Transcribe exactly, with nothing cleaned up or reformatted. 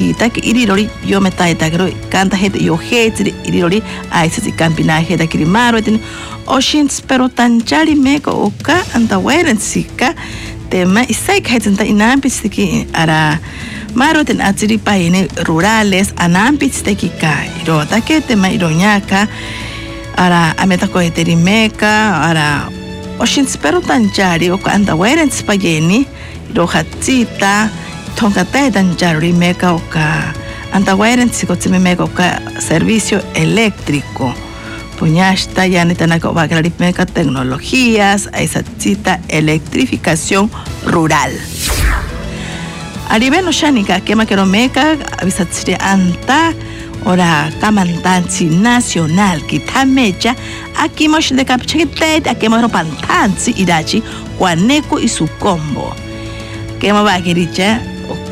cita que irirori yo me taita gro canta gente yo hate irirori ai se campina heta kirimaro tin oshins pero tanchari meko oka anta wairen sika tema isai kaitanta inampis ki ara maro ten atsiri paine rurales anampis teki ka irota que tema iroñaka ara ameta ko heterimeka ara oshins pero tanchari oka anta wairen spageni rohatsita Tonkata danjari mega oka antawairen sikotsime mega oka servicio eléctrico puñasta ya netanaka obagrari mega tecnologías aisatsita electrificación rural aribeno shanika kema kero mega avisatsiri anta ora kamantansi nacional kitamecha aquí mosh de capchete aquí moro pantansi irachi guaneco y su combo Kema bakiricha